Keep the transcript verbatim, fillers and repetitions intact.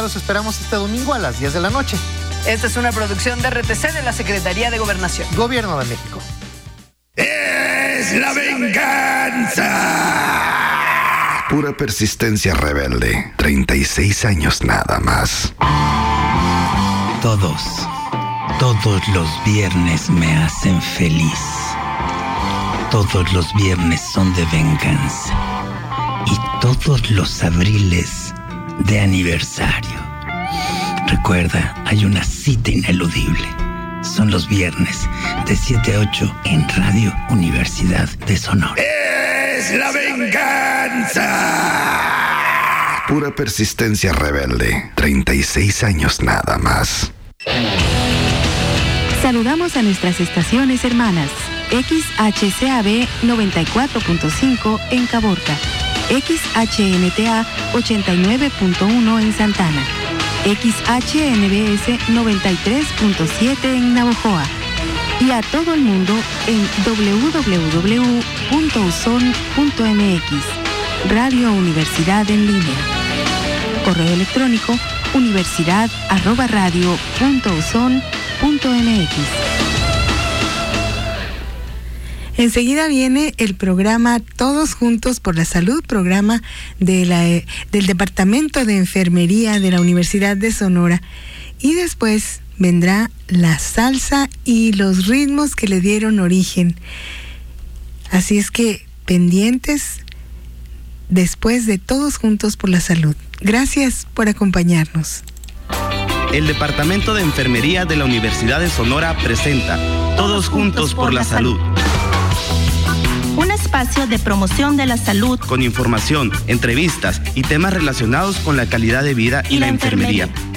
los esperamos este domingo a las diez de la noche. Esta es una producción de R T C de la Secretaría de Gobernación. Gobierno de México. ¡Es la venganza! Pura persistencia rebelde. treinta y seis años nada más. Todos, todos los viernes me hacen feliz. Todos los viernes son de venganza. Y todos los abriles de aniversario. Recuerda, hay una cita ineludible. Son los viernes de siete a ocho en Radio Universidad de Sonora. ¡Es la venganza! Pura persistencia rebelde. treinta y seis años nada más. Saludamos a nuestras estaciones hermanas. X H C A B noventa y cuatro punto cinco en Caborca. X H N T A ochenta y nueve punto uno en Santana. X H N B S noventa y tres punto siete en Navojoa. Y a todo el mundo en doble u doble u doble u punto u s o n punto m x. Radio Universidad en línea. Correo electrónico universidad arroba radio punto u s o n punto m x. Enseguida viene el programa Todos Juntos por la Salud, programa de la, del Departamento de Enfermería de la Universidad de Sonora. Y después vendrá la salsa y los ritmos que le dieron origen. Así es que pendientes después de Todos Juntos por la Salud. Gracias por acompañarnos. El Departamento de Enfermería de la Universidad de Sonora presenta Todos Juntos por la Salud. Un espacio de promoción de la salud con información, entrevistas y temas relacionados con la calidad de vida y, y la, la enfermería. enfermería.